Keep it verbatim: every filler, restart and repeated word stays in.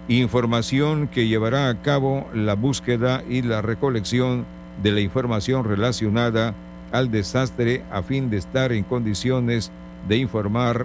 información que llevará a cabo la búsqueda y la recolección de la información relacionada al desastre a fin de estar en condiciones de informar